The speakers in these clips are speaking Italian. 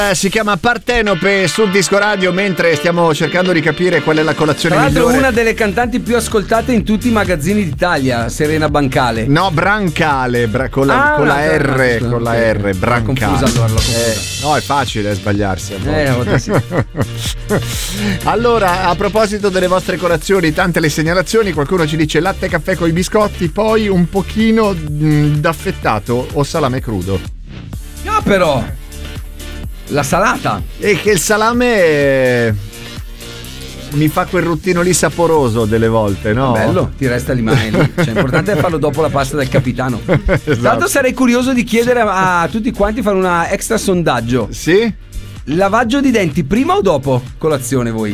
Si chiama Partenope su Disco Radio, mentre stiamo cercando di capire qual è la colazione migliore. Tra l'altro migliore. Una delle cantanti più ascoltate in tutti i magazzini d'Italia, Serena Bancale. No, Brancale, con la R, scusa, con la R, Brancale. L'ho confusa. No, è facile sbagliarsi. A volte sì. Allora, a proposito delle vostre colazioni, tante le segnalazioni, qualcuno ci dice latte e caffè con i biscotti, poi un pochino d'affettato o salame crudo. No, però la salata. E che il salame mi fa quel ruttino lì saporoso delle volte, no? Bello, ti resta rimane lì. Cioè, l'importante è farlo dopo la pasta del capitano. Esatto. Tanto sarei curioso di chiedere a tutti quanti fare una extra sondaggio. Sì? Lavaggio di denti prima o dopo colazione voi?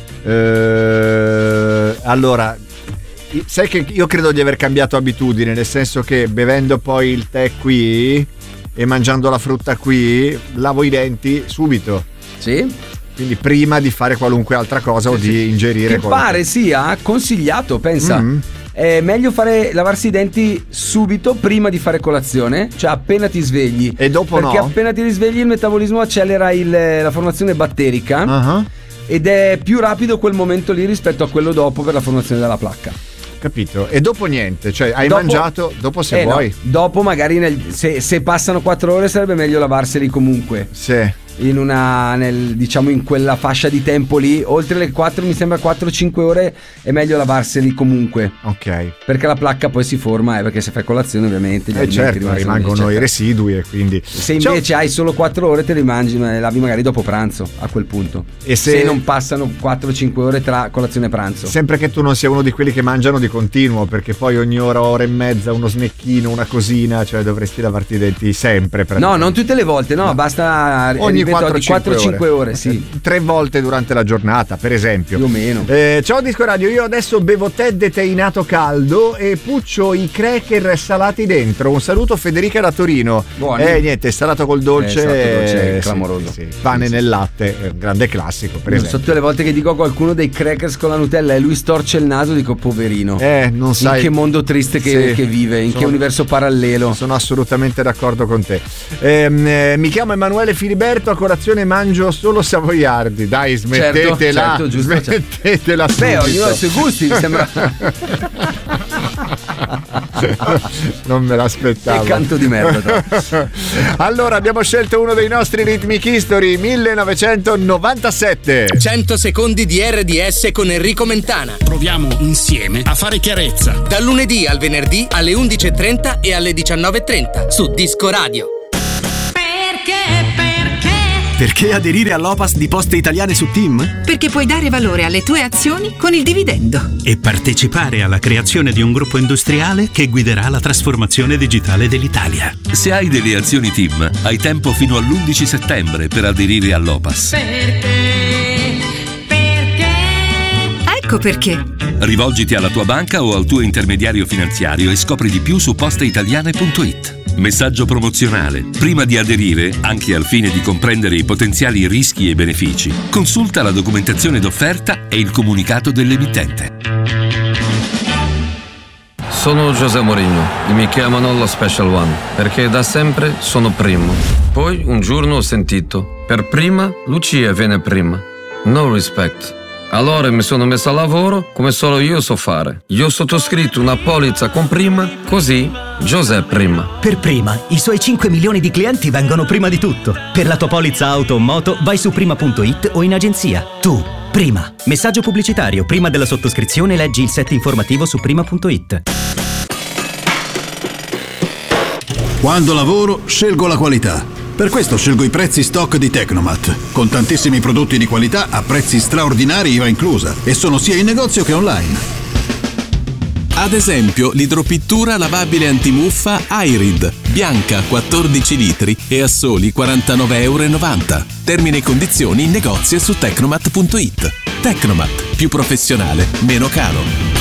Allora, sai che io credo di aver cambiato abitudine, nel senso che bevendo poi il tè qui e mangiando la frutta qui, lavo i denti subito. Sì? Quindi prima di fare qualunque altra cosa o di ingerire che pare sia consigliato, pensa. È meglio lavarsi i denti subito prima di fare colazione, cioè appena ti svegli. E dopo perché appena ti risvegli il metabolismo accelera la formazione batterica ed è più rapido quel momento lì rispetto a quello dopo per la formazione della placca. Capito? E dopo niente, cioè hai mangiato, dopo se vuoi. No, dopo magari se passano 4 ore sarebbe meglio lavarseli comunque. Sì. Diciamo in quella fascia di tempo lì, oltre le 4, mi sembra 4-5 ore è meglio lavarseli comunque. Ok. Perché la placca poi si forma, perché se fai colazione ovviamente certo, rimangono i residui e quindi. Se invece hai solo 4 ore te li lavi magari dopo pranzo a quel punto. E se non passano 4-5 ore tra colazione e pranzo. Sempre che tu non sia uno di quelli che mangiano di continuo, perché poi ogni ora e mezza uno snecchino, una cosina, cioè dovresti lavarti i denti sempre. No, non tutte le volte, no. Basta ogni 4-5 ore, sì. 3 volte durante la giornata, per esempio. Più o meno. Ciao Disco Radio, io adesso bevo tè deteinato caldo e puccio i cracker salati dentro. Un saluto, Federica da Torino. Buoni. Niente, salato col dolce. Clamoroso. Sì. Pane nel latte, grande classico, per esempio. Tutte le volte che dico a qualcuno dei crackers con la Nutella e lui storce il naso, dico poverino. Non sai in che mondo triste che vive, in che universo parallelo. Sono assolutamente d'accordo con te. Mi chiamo Emanuele Filiberto, a colazione mangio solo savoiardi. Dai, smettetela. Certo, giusto, smettetela. Beh, ognuno ha i suoi gusti, mi sembra. Non me l'aspettavo. Che canto di merda. Allora, abbiamo scelto uno dei nostri Rhythmic History 1997. 100 secondi di RDS con Enrico Mentana. Proviamo insieme a fare chiarezza. Dal lunedì al venerdì alle 11:30 e alle 19:30 su Disco Radio. Perché aderire all'Opas di Poste Italiane su TIM? Perché puoi dare valore alle tue azioni con il dividendo. E partecipare alla creazione di un gruppo industriale che guiderà la trasformazione digitale dell'Italia. Se hai delle azioni TIM, hai tempo fino all'11 settembre per aderire all'Opas. Perché? Ecco perché. Rivolgiti alla tua banca o al tuo intermediario finanziario e scopri di più su posteitaliane.it. Messaggio promozionale. Prima di aderire, anche al fine di comprendere i potenziali rischi e benefici, consulta la documentazione d'offerta e il comunicato dell'emittente. Sono José Mourinho e mi chiamano lo Special One perché da sempre sono primo. Poi un giorno ho sentito: per prima Lucia viene prima. No respect. Allora mi sono messo a lavoro come solo io so fare. Io ho sottoscritto una polizza con prima, così José prima. Per prima, i suoi 5 milioni di clienti vengono prima di tutto. Per la tua polizza auto o moto vai su prima.it o in agenzia. Tu, prima. Messaggio pubblicitario. Prima della sottoscrizione leggi il set informativo su prima.it. Quando lavoro scelgo la qualità. Per questo scelgo i prezzi stock di Tecnomat, con tantissimi prodotti di qualità a prezzi straordinari IVA inclusa, e sono sia in negozio che online. Ad esempio, l'idropittura lavabile antimuffa Irid, bianca 14 litri e a soli €49,90. Termini e condizioni in negozio e su tecnomat.it. Tecnomat, più professionale, meno caro.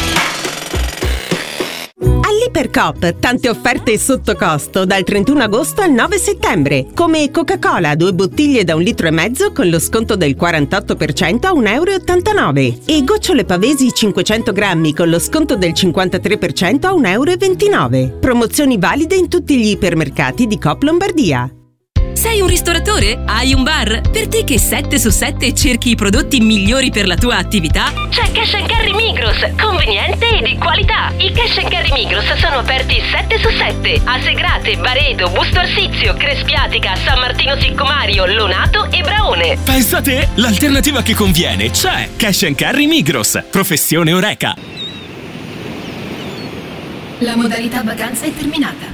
All'Ipercoop, tante offerte sotto costo dal 31 agosto al 9 settembre. Come Coca-Cola, 2 bottiglie da 1,5 litri con lo sconto del 48% a €1,89 e gocciole Pavesi 500 grammi con lo sconto del 53% a €1,29. Promozioni valide in tutti gli ipermercati di Coop Lombardia. Sei un ristoratore? Hai un bar? Per te che 7 su 7 cerchi i prodotti migliori per la tua attività? C'è Cash & Carry Migros, conveniente e di qualità. I Cash & Carry Migros sono aperti 7 su 7 a Segrate, Baredo, Busto Arsizio, Crespiatica, San Martino Siccomario, Lonato e Braone. Pensa te, l'alternativa che conviene c'è. Cash & Carry Migros, professione Oreca. La modalità vacanza è terminata.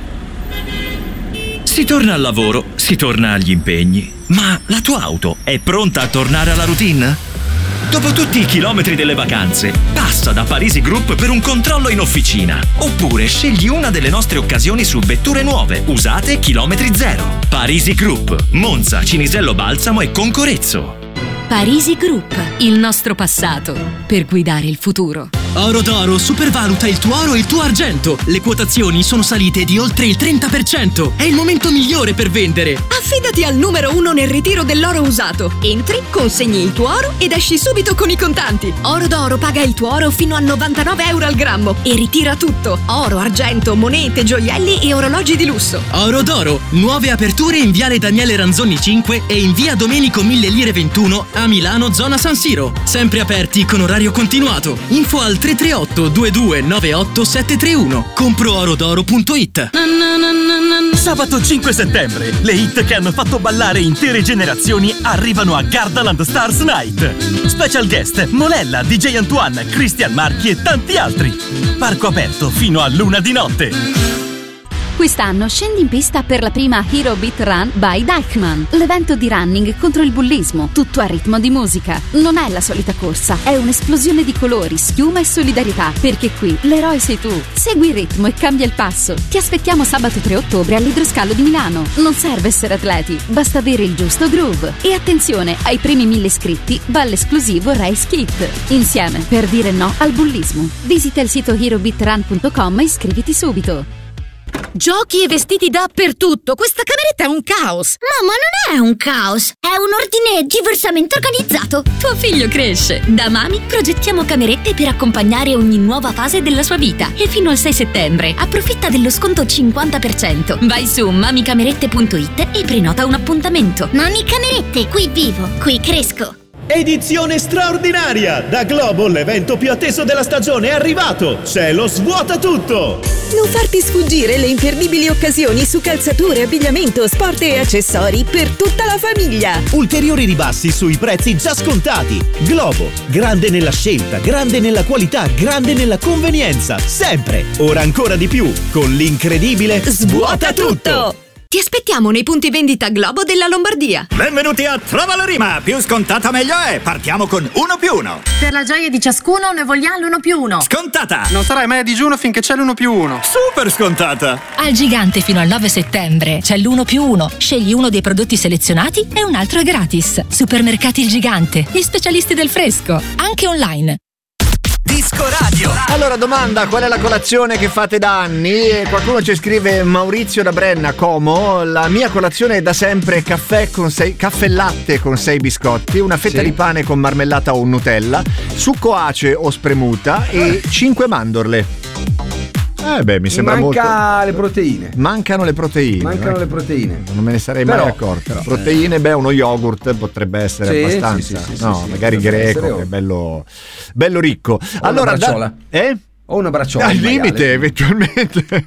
Si torna al lavoro, si torna agli impegni. Ma la tua auto è pronta a tornare alla routine? Dopo tutti i chilometri delle vacanze, passa da Parisi Group per un controllo in officina. Oppure scegli una delle nostre occasioni su vetture nuove, usate chilometri zero. Parisi Group, Monza, Cinisello Balsamo e Concorezzo. Parisi Group, il nostro passato per guidare il futuro. Oro d'Oro supervaluta il tuo oro e il tuo argento. Le quotazioni sono salite di oltre il 30%. È il momento migliore per vendere. Affidati al numero 1 nel ritiro dell'oro usato. Entri, consegni il tuo oro ed esci subito con i contanti. Oro d'Oro paga il tuo oro fino a 99 euro al grammo e ritira tutto: oro, argento, monete, gioielli e orologi di lusso. Oro d'Oro, nuove aperture in viale Daniele Ranzoni 5 e in via Domenico 1000 Lire 21 a Milano, zona San Siro. Sempre aperti con orario continuato. Info al 338 2298 731. Compro-orodoro.it. Sabato 5 settembre, le hit che hanno fatto ballare intere generazioni arrivano a Gardaland Stars Night. Special guest Monella, DJ Antoine, Christian Marchi e tanti altri. Parco aperto fino a 1 di notte. Quest'anno scendi in pista per la prima Hero Beat Run by Deichmann, l'evento di running contro il bullismo, tutto a ritmo di musica. Non è la solita corsa, è un'esplosione di colori, schiuma e solidarietà, perché qui l'eroe sei tu. Segui il ritmo e cambia il passo. Ti aspettiamo sabato 3 ottobre all'Idroscalo di Milano. Non serve essere atleti, basta avere il giusto groove. E attenzione, ai primi 1000 iscritti va l'esclusivo Race Kit. Insieme per dire no al bullismo. Visita il sito herobeatrun.com e iscriviti subito. Giochi e vestiti dappertutto. Questa cameretta è un caos. Mamma, non è un caos, è un ordine diversamente organizzato. Tuo figlio cresce. Da Mami progettiamo camerette per accompagnare ogni nuova fase della sua vita. E fino al 6 settembre approfitta dello sconto 50%. Vai su mamicamerette.it e prenota un appuntamento. Mami Camerette, qui vivo, qui cresco. Edizione straordinaria! Da Globo l'evento più atteso della stagione è arrivato! C'è lo Svuota Tutto! Non farti sfuggire le imperdibili occasioni su calzature, abbigliamento, sport e accessori per tutta la famiglia. Ulteriori ribassi sui prezzi già scontati. Globo, grande nella scelta, grande nella qualità, grande nella convenienza. Sempre! Ora ancora di più con l'incredibile Svuota Tutto! Ti aspettiamo nei punti vendita Globo della Lombardia. Benvenuti a Trova la Rima! Più scontata meglio è! Partiamo con 1+1. Per la gioia di ciascuno ne vogliamo l'1+1. Scontata! Non sarai mai a digiuno finché c'è l'1+1. Super scontata! Al Gigante fino al 9 settembre c'è l'1+1. Scegli uno dei prodotti selezionati e un altro è gratis. Supermercati Il Gigante, gli specialisti del fresco, anche online. Disco Radio. Allora, domanda: qual è la colazione che fate da anni? E qualcuno ci scrive: Maurizio da Brenna, Como. La mia colazione è da sempre caffè latte con 6 biscotti, una fetta di pane con marmellata o Nutella, succo ace o spremuta e 5 mandorle. Mi sembra Manca molto. le proteine. Mancano le proteine. Le proteine. Non me ne sarei mai accorto. Proteine, uno yogurt potrebbe essere abbastanza. Magari greco, che è bello ricco. Allora, o una bracciola. O una bracciola. Al limite, eventualmente.